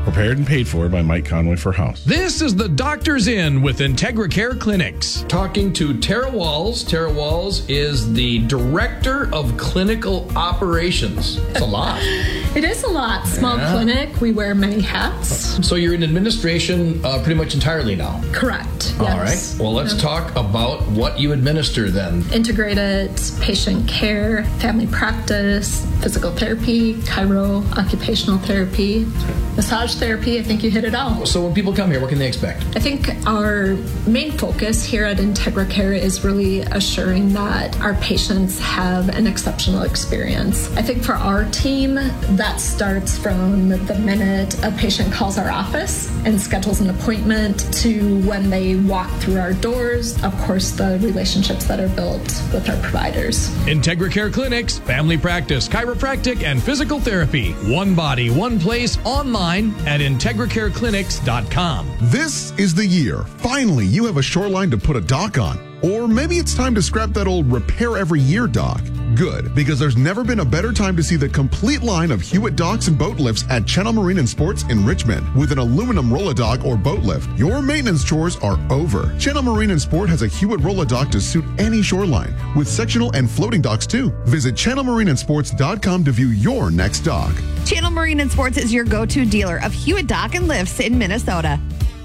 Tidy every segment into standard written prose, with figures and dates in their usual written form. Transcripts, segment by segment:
Prepared and paid for by Mike Conway for House. This is the Doctor's Inn with Integra Care Clinics. Talking to Tara Walls. Tara Walls is the Director of Clinical Operations. It's a lot. It is a lot. Small clinic. We wear many hats. So you're in administration pretty much entirely now? Correct. Yes. All right. Well, let's talk about what you administer then. Integrated patient care, family practice, physical therapy, chiro, occupational therapy, massage therapy. I think you hit it all. So when people come here, what can they expect? I think our main focus here at Integra Care is really assuring that our patients have an exceptional experience. I think for our team, that starts from the minute a patient calls our office and schedules an appointment to when they walk through our doors. Of course, the relationships that are built with our providers. Integra Care Clinics, family practice, chiropractic, and physical therapy. One body, one place, online at IntegraCareClinics.com. This is the year. Finally, you have a shoreline to put a dock on. Or maybe it's time to scrap that old repair every year dock. Good, because there's never been a better time to see the complete line of Hewitt docks and boat lifts at Channel Marine and Sports in Richmond. With an aluminum roll-a-dock or boat lift, your maintenance chores are over. Channel Marine and Sport has a Hewitt roll-a-dock to suit any shoreline, with sectional and floating docks too. Visit channelmarineandsports.com to view your next dock. Channel Marine and Sports is your go-to dealer of Hewitt Dock and Lifts in Minnesota.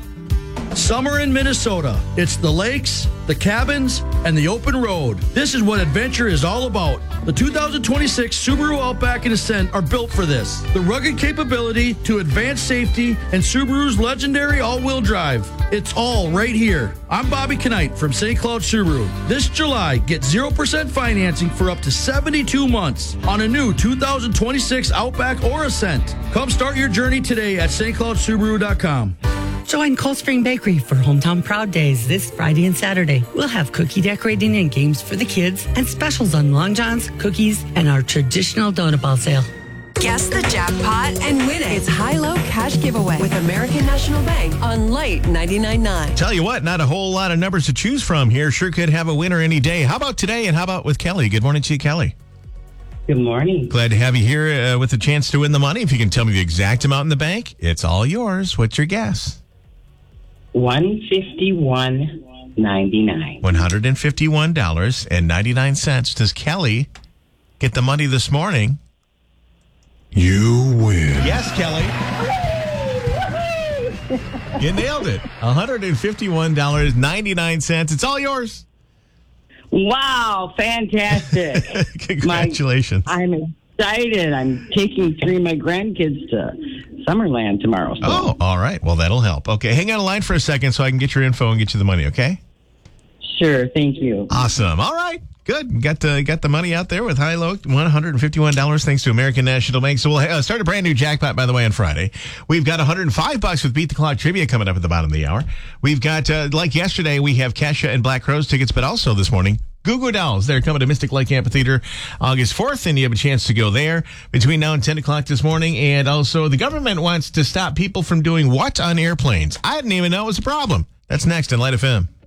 Summer in Minnesota. It's the lakes, the cabins, and the open road. This is what adventure is all about. The 2026 Subaru Outback and Ascent are built for this. The rugged capability to advanced safety and Subaru's legendary all-wheel drive. It's all right here. I'm Bobby Knight from St. Cloud Subaru. This July, get 0% financing for up to 72 months on a new 2026 Outback or Ascent. Come start your journey today at stcloudsubaru.com. Join Cold Spring Bakery for Hometown Proud Days this Friday and Saturday. We'll have cookie decorating and games for the kids and specials on Long Johns, cookies, and our traditional donut ball sale. Guess the jackpot and win it. It's High-Low Cash Giveaway with American National Bank on Light 99.9. Tell you what, not a whole lot of numbers to choose from here. Sure could have a winner any day. How about today and how about with Kelly? Good morning to you, Kelly. Good morning. Glad to have you here with a chance to win the money. If you can tell me the exact amount in the bank, it's all yours. What's your guess? $151.99. $151.99. Does Kelly get the money this morning? You win. Yes, Kelly. You nailed it. $151.99. It's all yours. Wow, fantastic. Congratulations. I'm excited. I'm taking 3 of my grandkids to Summerland tomorrow. So. Oh, all right. Well, that'll help. Okay, hang on a line for a second so I can get your info and get you the money, okay? Sure, thank you. Awesome. All right. Good. Got the money out there with High-Low, $151 thanks to American National Bank. So we'll start a brand new jackpot, by the way, on Friday. We've got $105 with Beat the Clock Trivia coming up at the bottom of the hour. We've got, like yesterday, we have Kesha and Black Crowes tickets, but also this morning, Goo Goo Dolls. They're coming to Mystic Lake Amphitheater August 4th, and you have a chance to go there between now and 10 o'clock this morning. And also, the government wants to stop people from doing what on airplanes? I didn't even know it was a problem. That's next on Light FM.